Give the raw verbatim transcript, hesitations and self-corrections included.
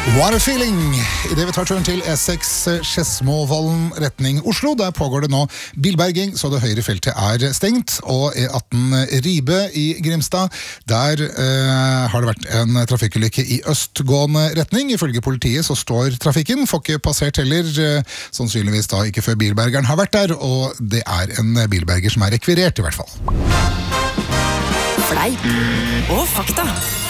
What a feeling! I det vi tar turen til E seks Skedsmovollen retning Oslo. Der pågår det nå bilberging, så det høyre feltet er stengt. Og E atten Ribe i Grimstad, der eh, har det vært en trafikkulykke i østgående retning. Ifølge politiet så står trafikken, får ikke passert heller, eh, sannsynligvis da ikke før bilbergeren har vært der, og det er en bilberger som er rekvirert i hvert fall. Fleip og fakta.